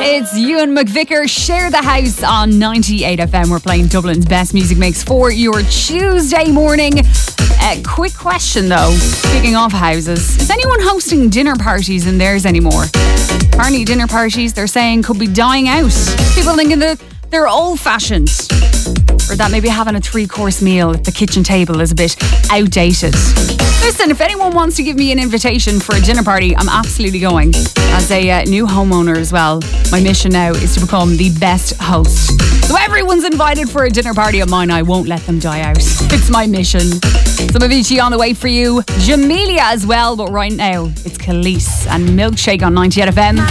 It's Ewan McVicker. Share the house on 98 FM. We're playing Dublin's best music mix for your Tuesday morning. Quick question though, speaking of houses, is anyone hosting dinner parties in theirs anymore? Apparently dinner parties, they're saying, could be dying out. People thinking that they're old-fashioned, or that maybe having a 3-course meal at the kitchen table is a bit outdated. Listen, if anyone wants to give me an invitation for a dinner party, I'm absolutely going. As a new homeowner as well, my mission now is to become the best host. So everyone's invited for a dinner party of mine. I won't let them die out. It's my mission. Some Avicii on the way for you. Jamelia as well, but right now it's Khalees and Milkshake on 98 FM.